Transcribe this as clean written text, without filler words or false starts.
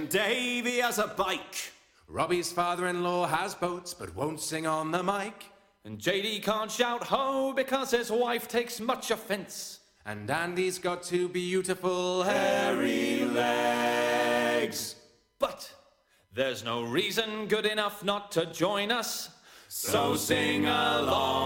Davy has a bike. Robbie's father-in-law has boats but won't sing on the mic. And JD can't shout ho because his wife takes much offence. And Andy's got two beautiful hairy legs. But there's no reason good enough not to join us. So sing along.